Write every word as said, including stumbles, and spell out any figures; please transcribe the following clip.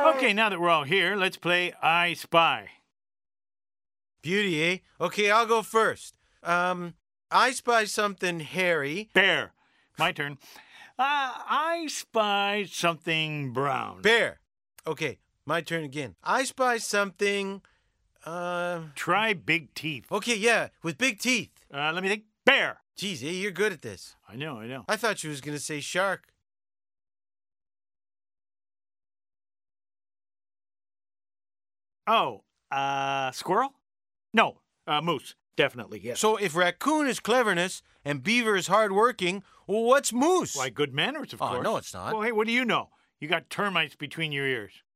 Okay, now that we're all here, let's play I Spy. Beauty, eh? Okay, I'll go first. Um, I spy something hairy. Bear. My turn. Uh, I spy something brown. Bear. Okay, my turn again. I spy something, uh... Try big teeth. Okay, yeah, with big teeth. Uh, let me think. Bear. Geez, eh, you're good at this. I know, I know. I thought you was going to say shark. Oh, uh, squirrel? No, uh, moose. Definitely, yes. So if raccoon is cleverness and beaver is hardworking, well, what's moose? Why, good manners, of Oh, course. no, it's not. Well, hey, what do you know? You got termites between your ears.